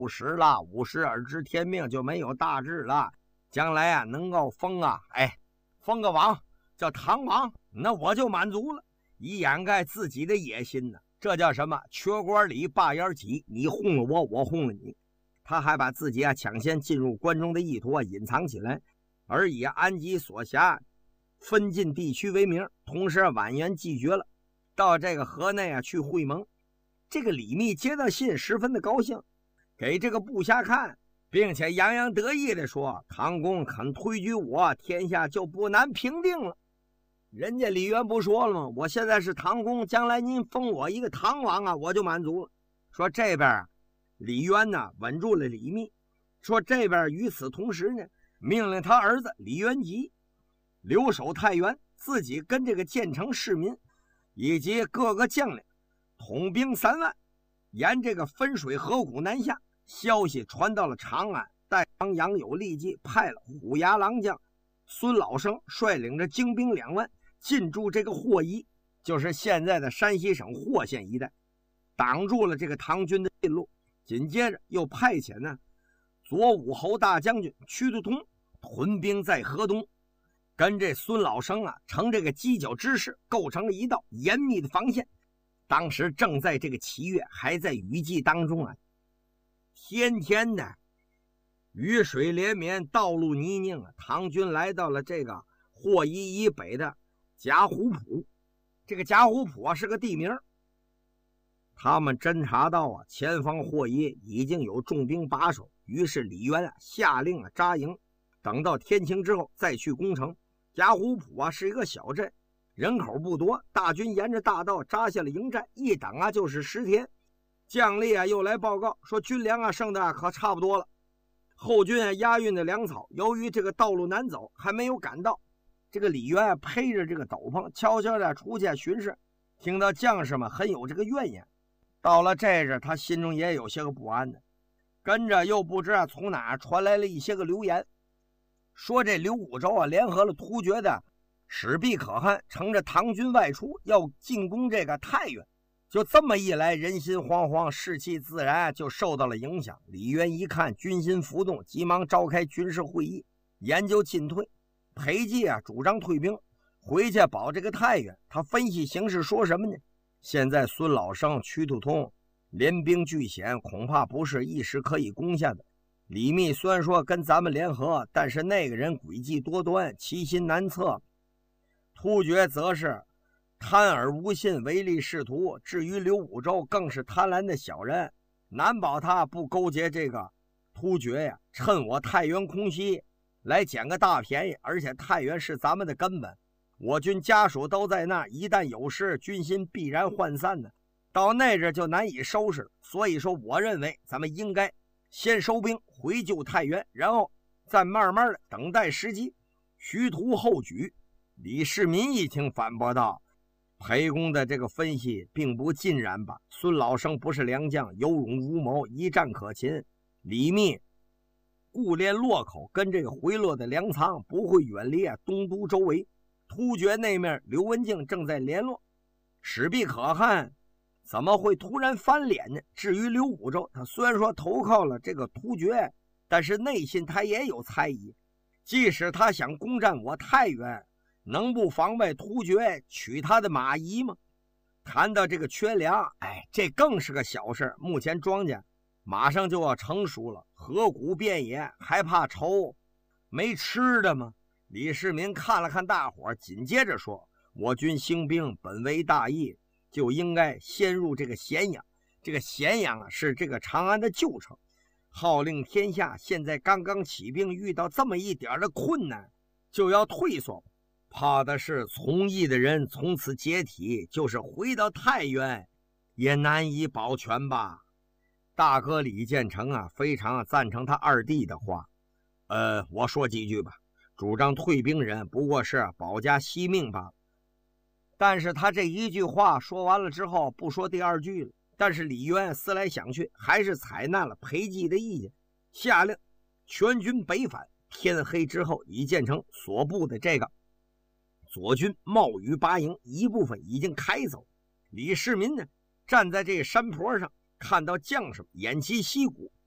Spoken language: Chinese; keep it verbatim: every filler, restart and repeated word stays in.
五十了，五十而知天命，就没有大志了。将来啊，能够封啊，哎，封个王叫唐王，那我就满足了，以掩盖自己的野心呢。这叫什么？缺官里拔眼脊，你哄了我，我哄了你。他还把自己啊抢先进入关中的意图啊隐藏起来，而以安吉所辖分晋地区为名，同时婉言拒绝了到这个河内啊去会盟。这个李密接到信，十分的高兴，给这个部下看，并且洋洋得意地说：“唐公肯推举我，天下就不难平定了。”人家李渊不说了吗？我现在是唐公，将来您封我一个唐王啊，我就满足了。说这边啊，李渊呢稳住了李密，说这边与此同时呢，命令他儿子李元吉留守太原，自己跟这个建成市民以及各个将领统兵三万，沿这个分水河谷南下。消息传到了长安，代王杨友立即派了虎牙郎将孙老生率领着精兵两万进驻这个霍邑，就是现在的山西省霍县一带，挡住了这个唐军的进路。紧接着又派遣呢左武侯大将军屈突通屯兵在河东，跟这孙老生啊成这个犄角之势，构成了一道严密的防线。当时正在这个七月，还在雨季当中啊，天天的雨水连绵，道路泥泞啊。唐军来到了这个霍邑以北的贾虎浦，这个贾虎浦啊是个地名。他们侦察到啊前方霍邑已经有重兵把守，于是李渊啊下令啊扎营，等到天晴之后再去攻城。贾虎浦啊是一个小镇，人口不多，大军沿着大道扎下了营寨，一等啊就是十天。将吏啊又来报告说军粮啊剩的啊可差不多了。后军啊押运的粮草，由于这个道路难走，还没有赶到。这个李渊啊披着这个斗篷，悄悄的出去巡视，听到将士们很有这个怨言。到了这日，他心中也有些个不安的，跟着又不知啊从哪传来了一些个流言，说这刘武周啊联合了突厥的史毕可汗，乘着唐军外出，要进攻这个太原。就这么一来，人心惶惶，士气自然就受到了影响。李渊一看军心浮动，急忙召开军事会议，研究进退。裴寂啊主张退兵回去保这个太原。他分析形势说什么呢？现在孙老生、屈突通联兵拒险，恐怕不是一时可以攻下的。李密虽然说跟咱们联合，但是那个人诡计多端，奇心难测。突厥则是贪而无信，唯利是图。至于刘武周，更是贪婪的小人，难保他不勾结这个突厥呀，趁我太原空虚来捡个大便宜。而且太原是咱们的根本，我军家属都在那儿，一旦有事，军心必然涣散的，到那日就难以收拾了。所以说，我认为咱们应该先收兵回救太原，然后再慢慢的等待时机，虚图后举。李世民一听反驳道：“裴公的这个分析并不尽然吧？孙老生不是良将，有勇无谋，一战可擒。李密顾练洛口跟这个回落的粮仓不会远离啊东都周围。突厥那面刘文静正在联络，史毕可汗怎么会突然翻脸呢？至于刘武周，他虽然说投靠了这个突厥，但是内心他也有猜疑。即使他想攻占我太原，能不妨碍突厥取他的马邑吗？谈到这个缺粮，哎，这更是个小事。目前庄稼马上就要成熟了，河谷遍野，还怕愁没吃的吗？李世民看了看大伙，紧接着说：“我军兴兵本为大义，就应该先入这个咸阳。这个咸阳啊，是这个长安的旧城，号令天下。现在刚刚起兵，遇到这么一点的困难，就要退缩，怕的是从义的人从此解体，就是回到太原也难以保全吧。”大哥李建成啊，非常赞成他二弟的话。呃，我说几句吧。主张退兵人不过是保家惜命罢了。但是他这一句话说完了之后，不说第二句了。但是李渊思来想去，还是采纳了裴寂的意见，下令全军北返。天黑之后，李建成所部的这个左军冒雨拔营，一部分已经开走。李世民呢，站在这个山坡上，看到将士偃旗息鼓，